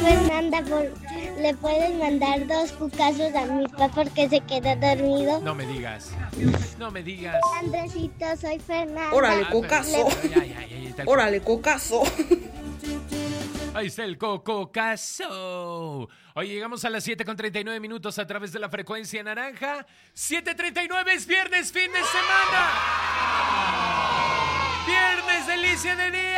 Fernanda. ¿Le puedes mandar 2 cucazos a mi papá porque se quedó dormido? No me digas. No me digas. Andresito, soy Fernanda. Órale, cocazo. Órale, cocazo. Ahí está el cococazo. Oye, llegamos a las 7:39 a través de la frecuencia naranja. 7:39 es viernes, fin de semana. Viernes, delicia de día.